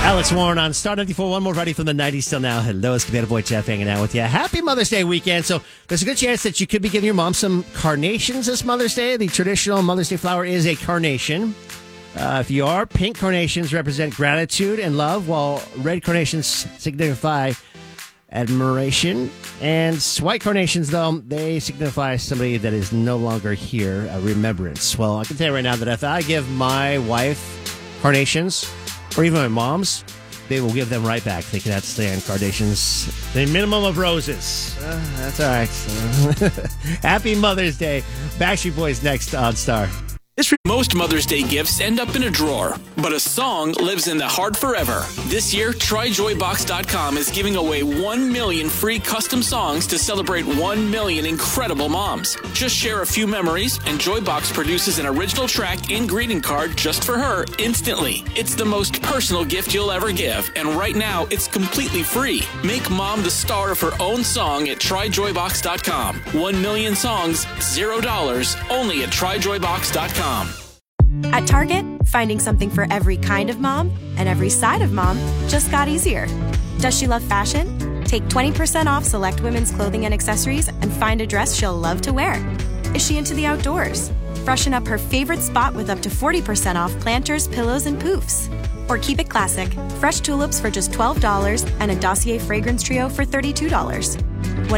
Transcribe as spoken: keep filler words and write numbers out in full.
Alex Warren on Star ninety-four. One more ready from the nineties till now. Hello, it's Commander Boy Jeff hanging out with you. Happy Mother's Day weekend. So there's a good chance that you could be giving your mom some carnations this Mother's Day. The traditional Mother's Day flower is a carnation. Uh, if you are, pink carnations represent gratitude and love, while red carnations signify admiration. And white carnations, though, they signify somebody that is no longer here, a remembrance. Well, I can tell you right now that if I give my wife carnations, or even my mom's, they will give them right back. They cannot stand carnations. The minimum of roses. Uh, that's all right. Happy Mother's Day. Backstreet Boys next on Star. Most Mother's Day gifts end up in a drawer, but a song lives in the heart forever. This year, Try Joy Box dot com is giving away one million free custom songs to celebrate one million incredible moms. Just share a few memories, and Joybox produces an original track and greeting card just for her instantly. It's the most personal gift you'll ever give, and right now, it's completely free. Make mom the star of her own song at Try Joy Box dot com. One million songs, zero dollars, only at Try Joy Box dot com. At Target, finding something for every kind of mom and every side of mom just got easier. Does she love fashion? Take twenty percent off select women's clothing and accessories and find a dress she'll love to wear. Is she into the outdoors? Freshen up her favorite spot with up to forty percent off planters, pillows, and poofs. Or keep it classic. Fresh tulips for just twelve dollars and a Dossier fragrance trio for thirty-two dollars.